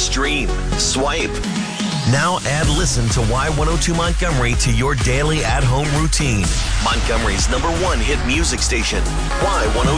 stream, swipe. Now add Listen to Y102 Montgomery to your daily at-home routine. Montgomery's #1 hit music station, Y102.